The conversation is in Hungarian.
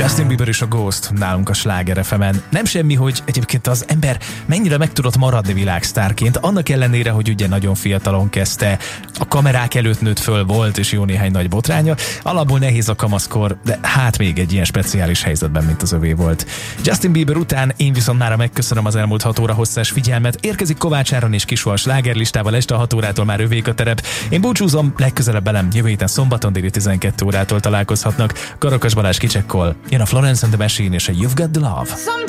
Justin Bieber és a Ghost nálunk a Sláger FM-en. Nem semmi, hogy egyébként az ember mennyire meg tudott maradni világsztárként, annak ellenére, hogy ugye nagyon fiatalon kezdte, a kamerák előtt nőtt föl, volt és jó néhány nagy botránya. Alapból nehéz a kamaszkor, de hát még egy ilyen speciális helyzetben, mint az övé volt. Justin Bieber után én viszont mára megköszönöm az elmúlt 6 óra hosszás figyelmet. Érkezik Kovács Áron és Kisó a slágerlistával, este a 6 órától már övék a terep. Én búcsúzom, legközelebb velem jövő héten szombaton déli 12 órától találkozhatnak. Karakas Balázs kicsekkol, jön a Florence and the Machine és a You've Got the Love.